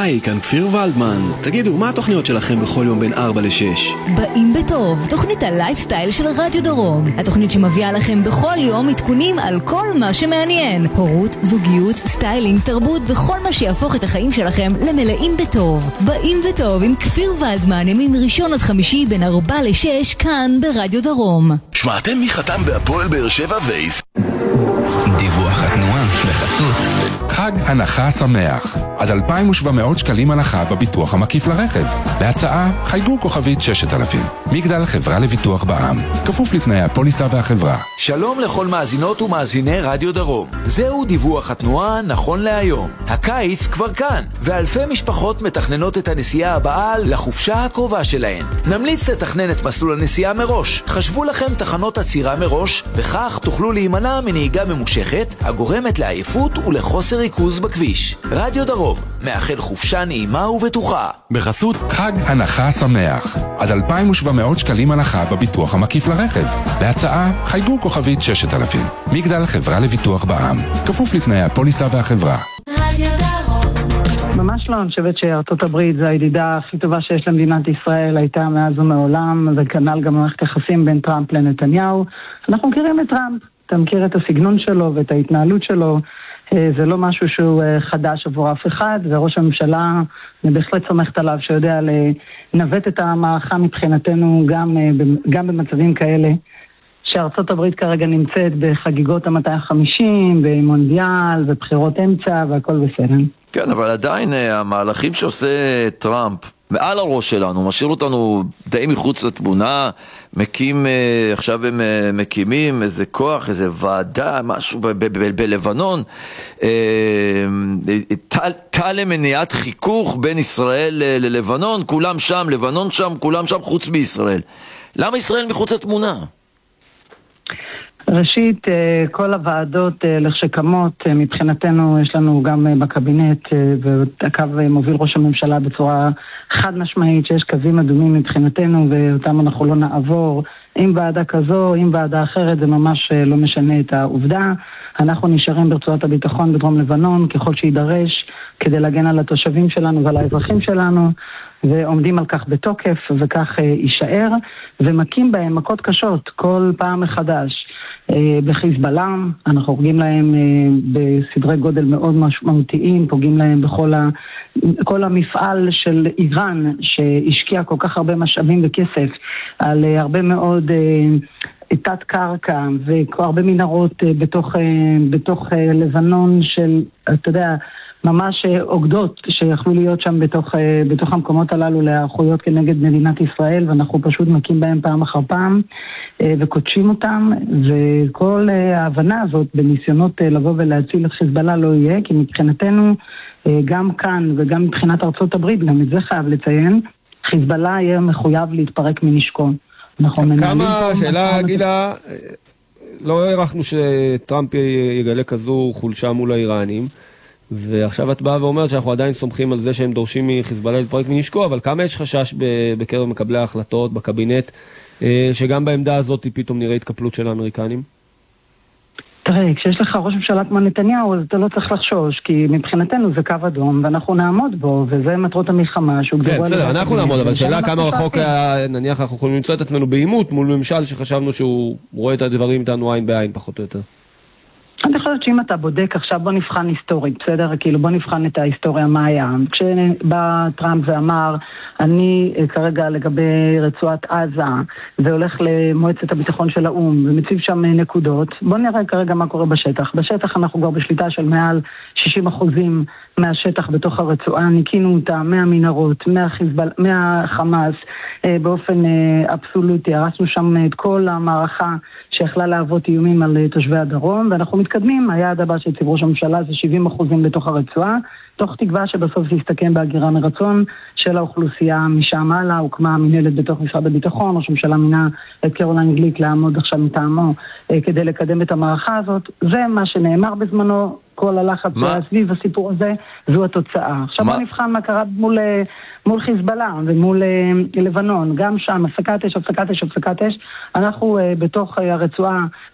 היי, כאן כפיר ולדמן. תגידו, מה התוכניות שלכם בכל יום בין 4 ל-6? באים בטוב, תוכנית הלייפסטייל של רדיו דרום. התוכנית שמביאה לכם בכל יום עדכונים על כל מה שמעניין. הורות, זוגיות, סטיילינג, תרבות וכל מה שיהפוך את החיים שלכם למלאים בטוב. באים בטוב עם כפיר ולדמן, ימים ראשון עד חמישי בין 4 ל-6 כאן ברדיו דרום. שמעתם מי חתם בהפועל באר שבע וייס? דיווח התנועה בחסות חג הנחה שמח, עד 2,700 שקלים הנחה בביטוח המקיף לרכב. להצעה חייגו כוכבית 6000. מגדל חברה לביטוח בע"מ, כפוף לתנאי הפוליסה והחברה. שלום לכל מאזינות ומאזיני רדיו דרום. זהו דיווח התנועה נכון להיום. הקיץ כבר כאן, ואלפי משפחות מתכננות את הנסיעה הבאה לחופשה הקרובה שלהן. נמליץ לתכנן את מסלול הנסיעה מראש. חשבו לכם תחנות עצירה מראש, וכך תוכלו להימנע מנהיגה ממושכת הגורמת לעייפות ולחוסר ריכוז בכביש. רדיו דרום מאחל חופשה נעימה ובטוחה. בחסות חג הנחה שמח, עד 2,700 שקלים הנחה בביטוח המקיף לרכב. להצעה חייגו כוכבית 6000. מגדל חברה לביטוח בע"מ, כפוף לתנאי הפוליסה והחברה. רדיו דרום. ממש לא, אני חושבת שארצות הברית זו הידידה הכי טובה שיש למדינת ישראל, הייתה מאז ומעולם, וכנ"ל גם מערכת יחסים בין טראמפ לנתניהו. אנחנו מכירים את טראמפ, אתה מכיר את הסגנון שלו ואת ההתנהלות שלו, זה לא משהו שהוא חדש עבור אף אחד, וראש הממשלה, אני בהחלט סומכת עליו שיודע לנווט את המערכה מבחינתנו גם במצבים כאלה, שארצות הברית כרגע נמצאת בחגיגות ה-250, במונדיאל, ובחירות אמצע, והכל בסדר. כן, אבל עדיין המהלכים שעושה טראמפ מעל הראש שלנו, משאיר אותנו די מחוץ לתמונה, עכשיו הם מקימים איזה כוח, איזה ועדה, משהו בלבנון, תא למניעת חיכוך בין ישראל ללבנון, כולם שם, לבנון שם, כולם שם חוץ בישראל. למה ישראל מחוץ לתמונה? ראשית, כל הוועדות לכשקמות, מבחינתנו יש לנו גם בקבינט, והקו מוביל ראש הממשלה בצורה חד משמעית, שיש קווים אדומים מבחינתנו, ואותם אנחנו לא נעבור. עם ועדה כזו, עם ועדה אחרת, זה ממש לא משנה את העובדה. אנחנו נשארים ברצועת הביטחון בדרום לבנון, ככל שידרש, כדי להגן על התושבים שלנו ועל האזרחים שלנו, ועומדים על כך בתוקף, וכך יישאר, ומקים בהם מכות קשות כל פעם מחדש. בחיזבאללה, אנחנו הורגים להם בסדרי גודל מאוד משמעותיים, פוגעים להם כל המפעל של איראן שהשקיע כל כך הרבה משאבים וכסף על הרבה מאוד תת קרקע והרבה מנהרות בתוך לבנון של, אתה יודע, ממש עוגדות שיכלו להיות שם בתוך המקומות הללו להיערכויות כנגד מדינת ישראל, ואנחנו פשוט מקים בהם פעם אחר פעם וקודשים אותם, וכל ההבנה הזאת בניסיונות לבוא ולהציל את חיזבאללה לא יהיה, כי מבחינתנו גם כאן וגם מבחינת ארצות הברית, גם את זה חייב לציין, חיזבאללה יהיה מחויב להתפרק מנשקו. כמה, שאלה גילה, לא הערכנו שטראמפ יגלה כזו חולשה מול האיראנים, ועכשיו את באה ואומרת שאנחנו עדיין סומכים על זה שהם דורשים מחיזבאללה להתפרק מנשקו, אבל כמה יש חשש בקרב מקבלי ההחלטות בקבינט, שגם בעמדה הזאת פתאום נראה התקפלות של האמריקנים? תראה, כשיש לך ראש ממשלה כמו נתניהו, אז אתה לא צריך לחשוש, כי מבחינתנו זה קו אדום, ואנחנו נעמוד בו, וזה מטרות המלחמה. כן, בסדר, אנחנו נעמוד, אבל שאלה כמה רחוק, נניח אנחנו יכולים למצוא את עצמנו בעימות מול ממשל שחשבנו שהוא רואה את הדברים איתנו עין בעין, פחות או יותר. אני חושבת שאם אתה בודק עכשיו, בוא נבחן היסטורית, בסדר? כאילו בוא נבחן את ההיסטוריה מה היה. כשבא טראמפ ואמר, אני כרגע לגבי רצועת עזה, והולך למועצת הביטחון של האום, ומציב שם נקודות, בוא נראה כרגע מה קורה בשטח. בשטח אנחנו כבר בשליטה של מעל 60% מהשטח בתוך הרצועה, ניקינו אותה מהמנהרות, מהחמאס, באופן אבסולוטי, הרסנו שם את כל המערכה שיכלה להוות איומים על תושבי הדרום, ואנחנו מתקדמים. היעד הבא שהציב ראש הממשלה זה 70% בתוך הרצועה, תוך תקווה שבסוף זה יסתכם בהגירה מרצון של האוכלוסייה משם הלאה. הוקמה מנהלת בתוך משרד הביטחון, ראש הממשלה מינה את קרוליין גליק לעמוד עכשיו מטעמו כדי לקדם את המערכה הזאת. זה מה שנאמר בזמנו, כל הלחץ סביב הסיפור הזה, זו התוצאה. עכשיו בוא נבחן מה קרה מול חיזבאללה ומול לבנון, גם שם הפסקת אש, אנחנו בתוך הרצועה